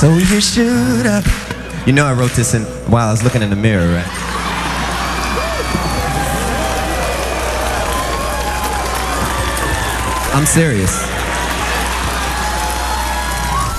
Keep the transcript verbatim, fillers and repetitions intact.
So you should have. You know I wrote this in while I was looking in the mirror, right? I'm serious.